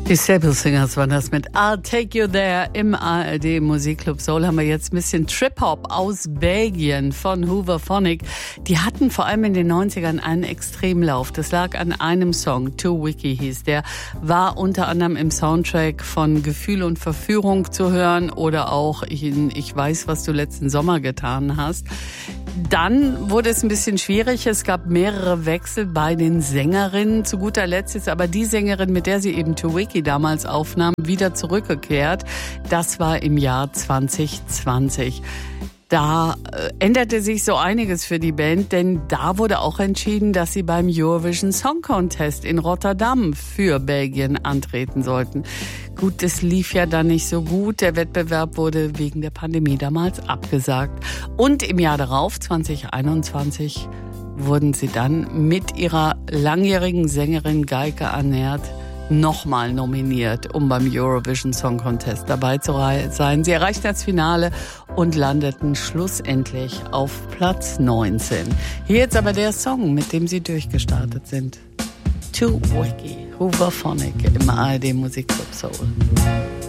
Die Staple Singers waren das mit I'll Take You There im ARD Musikclub Soul. Haben wir jetzt ein bisschen Trip-Hop aus Belgien von Hooverphonic. Die hatten vor allem in den 90ern einen Extremlauf. Das lag an einem Song, Too Wicky hieß der. War unter anderem im Soundtrack von Gefühl und Verführung zu hören oder auch in Ich weiß, was du letzten Sommer getan hast. Dann wurde es ein bisschen schwierig. Es gab mehrere Wechsel bei den Sängerinnen. Zu guter Letzt ist aber die Sängerin, mit der sie eben Too Wicky damals aufnahm, wieder zurückgekehrt. Das war im Jahr 2020. Da änderte sich so einiges für die Band, denn da wurde auch entschieden, dass sie beim Eurovision Song Contest in Rotterdam für Belgien antreten sollten. Gut, es lief ja dann nicht so gut. Der Wettbewerb wurde wegen der Pandemie damals abgesagt. Und im Jahr darauf, 2021, wurden sie dann mit ihrer langjährigen Sängerin Geike Annert nochmal nominiert, um beim Eurovision Song Contest dabei zu sein. Sie erreichten das Finale und landeten schlussendlich auf Platz 19. Hier jetzt aber der Song, mit dem sie durchgestartet sind. Too Wicky, Hooverphonic im ARD Musikclub Soul.